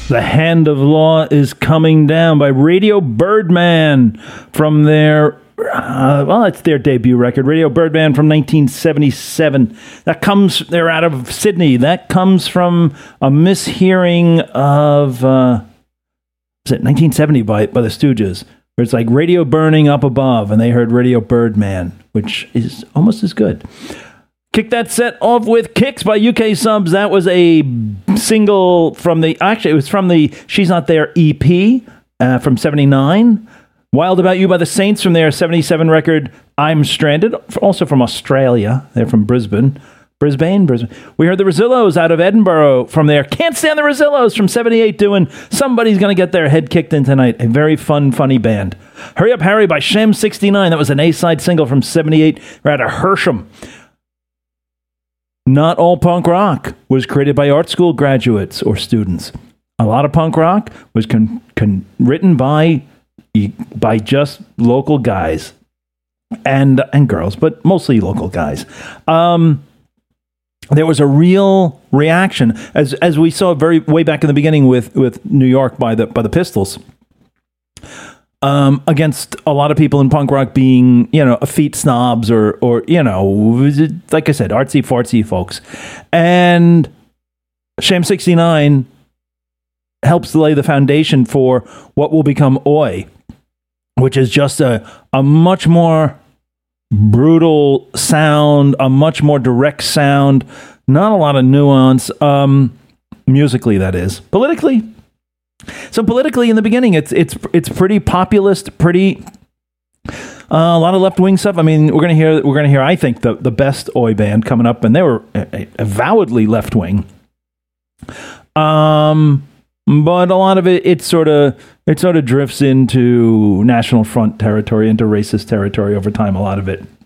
The Hand of Law is Coming Down by Radio Birdman from their, it's their debut record, Radio Birdman from 1977. They're out of Sydney. That comes from a mishearing of, was it 1970 by the Stooges, where it's like radio burning up above, and they heard Radio Birdman, which is almost as good. Kick that set off with Kicks by UK Subs. That was a single from it was from the She's Not There EP from 79. Wild About You by the Saints from their 77 record, I'm Stranded, also from Australia. They're from Brisbane. We heard the Rosillos out of Edinburgh from their Can't Stand the Rosillos from 78 doing Somebody's Gonna Get Their Head Kicked In Tonight. A very fun, funny band. Hurry Up Harry by Shem 69. That was an A-side single from 78. We're out of Hersham. Not all punk rock was created by art school graduates or students. A lot of punk rock was written by just local guys and girls, but mostly local guys. There was a real reaction, as we saw way back in the beginning with New York by the Pistols. Against a lot of people in punk rock being, effete snobs or like I said, artsy fartsy folks. And Sham 69 helps lay the foundation for what will become Oi, which is just a much more brutal sound, a much more direct sound, not a lot of nuance, musically that is. Politically, in the beginning, it's pretty populist, pretty a lot of left wing stuff. I mean, we're gonna hear. I think the best Oi band coming up, and they were avowedly left wing. But a lot of it sort of drifts into National Front territory, into racist territory over time. A lot of it,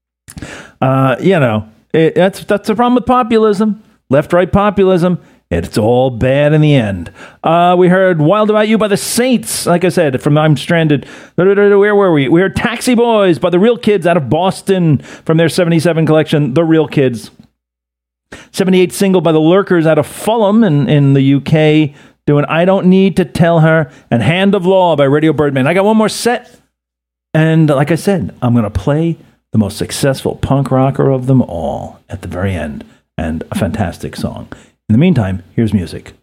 that's the problem with populism, left-right populism. It's all bad in the end. We heard Wild About You by the Saints. Like I said, from I'm Stranded. Where were we? We heard Taxi Boys by the Real Kids out of Boston from their 77 collection, The Real Kids. 78 single by the Lurkers out of Fulham in the UK, doing I Don't Need to Tell Her, and Hand of Law by Radio Birdman. I got one more set. And like I said, I'm going to play the most successful punk rocker of them all at the very end. And a fantastic song. In the meantime, here's music.